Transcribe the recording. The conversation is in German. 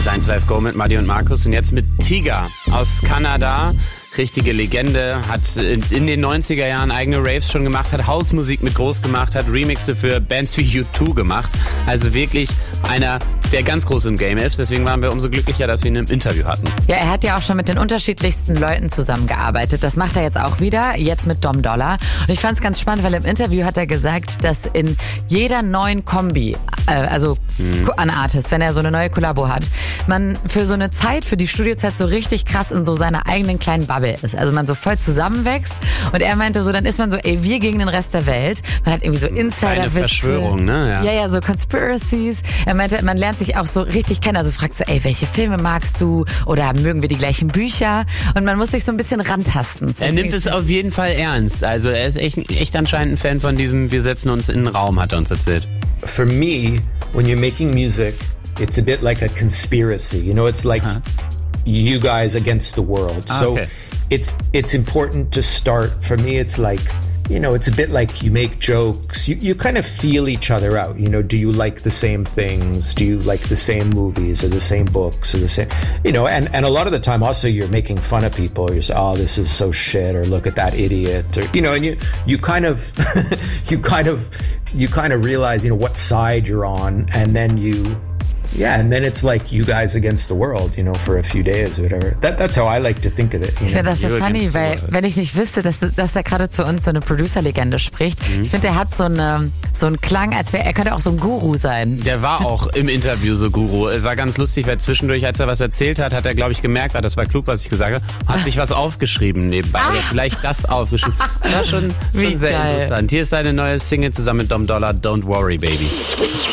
Hier ist 1 Live Go mit Madi und Markus und jetzt mit Tiga aus Kanada. Richtige Legende, hat in den 90er Jahren eigene Raves schon gemacht, hat Hausmusik mit groß gemacht, hat Remixe für Bands wie U2 gemacht. Also wirklich einer, der ganz groß im Game ist. Deswegen waren wir umso glücklicher, dass wir ihn im Interview hatten. Ja, er hat ja auch schon mit den unterschiedlichsten Leuten zusammengearbeitet. Das macht er jetzt auch wieder, jetzt mit Dom Dolla. Und ich fand es ganz spannend, weil im Interview hat er gesagt, dass in jeder neuen Kombi, an Artists, wenn er so eine neue Kollabo hat, man für so eine Zeit, für die Studiozeit so richtig krass in so seiner eigenen kleinen Bubble ist. Also man so voll zusammenwächst und er meinte so, dann ist man so, wir gegen den Rest der Welt. Man hat irgendwie so Insider-Witze. Eine Verschwörung, ne? Ja, so Conspiracies. Er meinte, man lernt sich auch so richtig kennen. Also fragt so, welche Filme magst du? Oder mögen wir die gleichen Bücher? Und man muss sich so ein bisschen rantasten. Er nimmt es auf jeden Fall ernst. Also er ist echt anscheinend ein Fan von diesem, wir setzen uns in den Raum, hat er uns erzählt. For me, when you're making music, it's a bit like a conspiracy. You know, it's like you guys against the world. So it's important to start. For me, it's like, you know, it's a bit like you make jokes. You kind of feel each other out. You know, do you like the same things? Do you like the same movies or the same books or the same, you know, and a lot of the time also you're making fun of people. You're saying, oh, this is so shit, or look at that idiot, or, you know, and you kind of, you kind of realize, you know, what side you're on, and then and then it's like you guys against the world, you know, for a few days or whatever. That's how I like to think of it. Ich finde das so funny, weil wenn ich nicht wüsste, dass er gerade zu uns so eine Producer-Legende spricht, ich finde, er hat so einen Klang, als wäre er könnte auch so ein Guru sein. Der war auch im Interview so Guru. Es war ganz lustig, weil zwischendurch, als er was erzählt hat, hat er, glaube ich, gemerkt, das war klug, was ich gesagt habe, hat sich was aufgeschrieben nebenbei. Oder vielleicht das aufgeschrieben. Das war schon sehr interessant. Hier ist seine neue Single zusammen mit Dom Dolla, Don't Worry Baby.